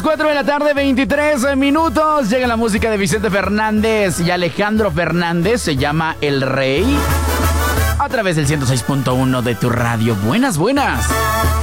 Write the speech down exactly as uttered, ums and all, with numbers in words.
cuatro de la tarde, veintitrés minutos. Llega la música de Vicente Fernández y Alejandro Fernández. Se llama El Rey. A través del ciento seis punto uno de tu radio. Buenas, buenas.